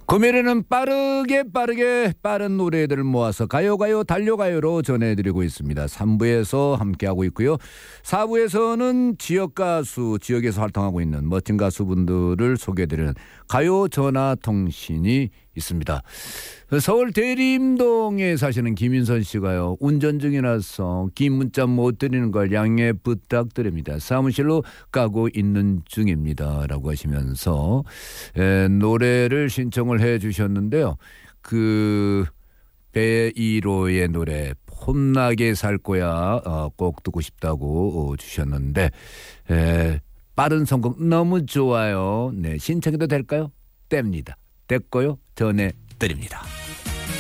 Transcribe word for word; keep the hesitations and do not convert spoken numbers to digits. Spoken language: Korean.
금요일에는 빠르게 빠르게 빠른 노래들을 모아서 가요가요 달려가요로 전해드리고 있습니다. 삼 부에서 함께하고 있고요. 사 부에서는 지역가수, 지역에서 활동하고 있는 멋진 가수분들을 소개해드리는 가요 전화통신이 있습니다. 서울 대림동에 사시는 김인선 씨가요. 운전 중이라서 긴 문자 못 드리는 걸 양해 부탁드립니다. 사무실로 가고 있는 중입니다. 라고 하시면서 에, 노래를 신청을 해 주셨는데요. 그 배이로의 노래 폼나게 살 거야 어, 꼭 듣고 싶다고 어, 주셨는데 에, 빠른 선곡 너무 좋아요. 네, 신청해도 될까요? 뗍니다. 됐고요. 전해드립니다.